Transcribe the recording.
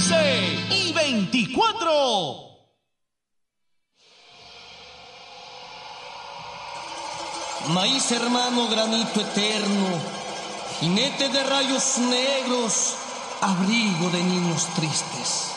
15 y 24. Maíz hermano, granito eterno, jinete de rayos negros, abrigo de niños tristes.